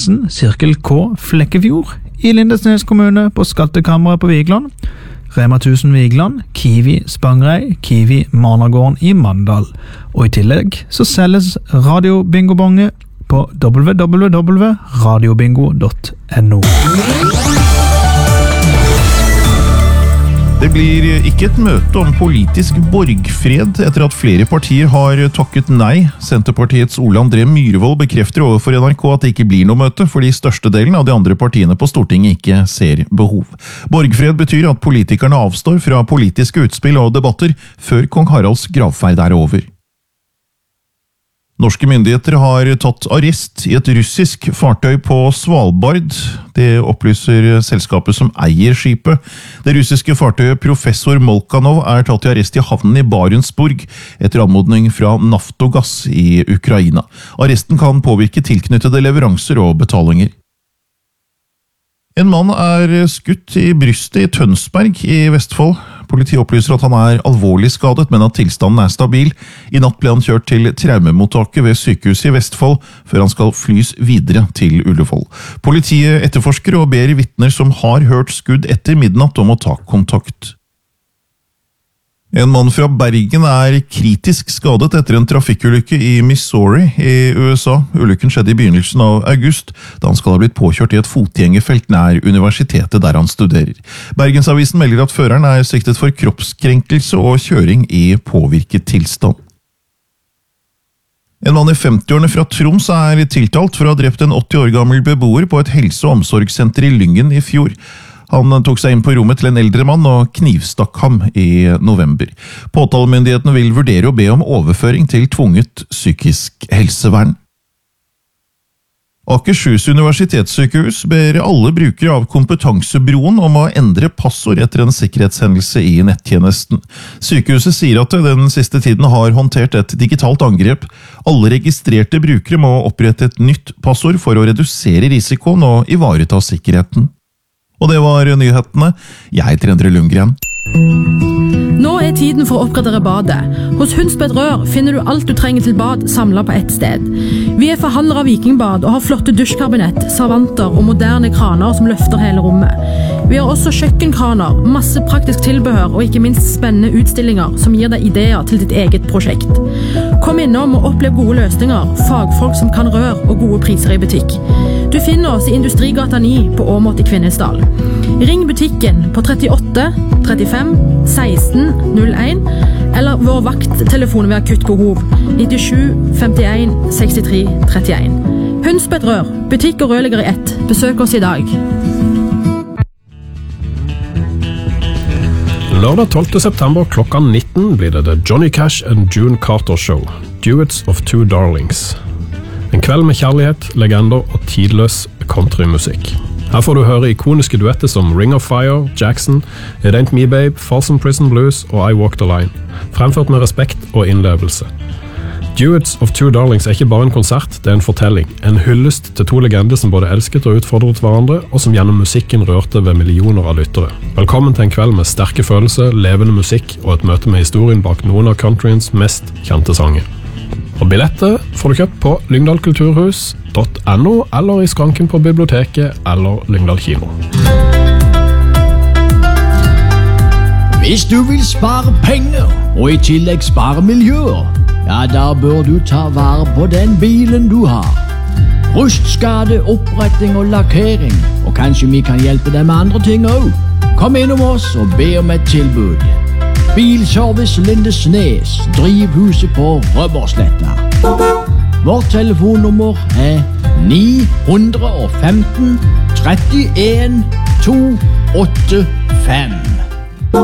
Hansen, Sirkel K Flekkefjord, i Lindesnes kommune på Skattekammeret på Vigeland, Rema 1000 Vigeland, Kiwi Spangereid, Kiwi Marnagården i Mandal, og i tillegg så selges Radio Bingo-bonge på www.radiobingo.no. Det blir ikke et møte om politisk borgfred etter at flere partier har takket nei. Senterpartiets Ole André Myhrvold bekrefter overfor NRK at det ikke blir noe møte, fordi størstedelen av de andre partiene på Stortinget ikke ser behov. Borgfred betyr at politikerne avstår fra politiske utspill og debatter før kong Haralds gravferd er over. Norske myndigheter har tatt arrest i et russisk fartøy på Svalbard. Det opplyser selskapet som eier skipet. Det russiske fartøyet Professor Molkanov er tatt i arrest i havnen i Barentsburg etter anmodning fra Naftogass i Ukraina. Arresten kan påvirke tilknyttede leveranser og betalinger. En mann er skutt i brystet i Tønsberg i Vestfold. Politiet opplyser at han er alvorlig skadet, men at tilstanden er stabil. I natt ble han kjørt til traumemottaket ved sykehuset i Vestfold, før han skal flys videre til Ullevål. Politiet etterforsker og ber vitner som har hørt skudd etter midnatt om å ta kontakt. En mann fra Bergen er kritisk skadet etter en trafikkulykke i Missouri i USA. Ulykken skjedde i begynnelsen av august, da han skal ha blitt påkjørt i et fotgjengerfelt nær universitetet der han studerer. Bergensavisen melder at føreren er siktet for kroppskrenkelse og kjøring i påvirket tilstand. En mann i 50-årene fra Troms er tiltalt for å ha drept en 80 år gammel beboer på et helse- og omsorgssenter i Lyngen i fjor. Han tok seg inn på rommet til en eldre mann og knivstakk ham i november. Påtalemyndighetene vil vurdere å be om overføring til tvunget psykisk helsevern. Akershus universitetssykehus ber alle brukere av Kompetansebroen om å endre passord etter en sikkerhetshendelse i nettjenesten. Sykehuset sier at det den siste tiden har håndtert et digitalt angrep. Alle registrerte brukere må opprette et nytt passord for å redusere risikoen og ivareta sikkerheten. Og det var nyhetene. Jeg heter Endre Lundgren. Nå er tiden for å oppgradere badet. Hos Hundsbed Rør finner du alt du trenger til bad samlet på ett sted. Vi er forhandlere av Vikingbad og har flotte dusjkabinett, servanter og moderne kraner som løfter hele rommet. Vi har også kjøkkenkraner, masse praktisk tilbehør og ikke minst spennende utstillinger som gir deg ideer til ditt eget prosjekt. Kom innom og opplev gode løsninger, fagfolk som kan rør og gode priser i butikk. Du finner oss i Industrigata 9 på Åmot i Kvinesdal. Ring butikken på 38 35 16 01 eller vår vakttelefon ved akutt behov 97 51 63 31. Hundsbed Rør, butikk og rørlegger i ett. Besøk oss i dag. Lørdag 12. september klokka 19 blir det The Johnny Cash and June Carter Show, Duets of Two Darlings. En kveld med kjærlighet, legender og tidløs countrymusikk. Her får du høre ikoniske duetter som Ring of Fire, Jackson, It Ain't Me Babe, Folsom Prison Blues og I Walk the Line, fremført med respekt og innlevelse. Duets of Two Darlings er ikke bare en konsert, det er en fortelling, en hyllest til to legender som både elsket og utfordret hverandre, og som gjennom musikken rørte ved millioner av lyttere. Velkommen til en kveld med sterke følelser, levende musikk og et møte med historien bak noen av countryens mest kjente sanger. Og billetter får du kjøpt på lyngdalkulturhus.no eller i skranken på biblioteket eller Lyngdal kino. Hvis du vil spare penger og i tillegg spare miljøer, ja, da bør du ta vare på den bilen du har. Rustskade, oppretting og lakkering, og kanskje vi kan hjelpe deg med andre ting også. Kom innom oss og be om et tilbud. Bilservice Lindesnes, drivhuset på Rødbergsletta. Vårt telefonnummer er 915 31 285.